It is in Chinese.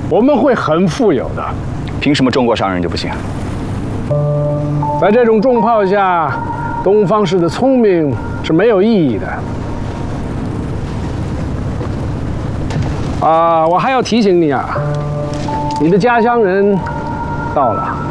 我们会很富有的。 凭什么中国商人就不行？ 在这种重炮下，东方式的聪明是没有意义的。我还要提醒你啊，你的家乡人到了。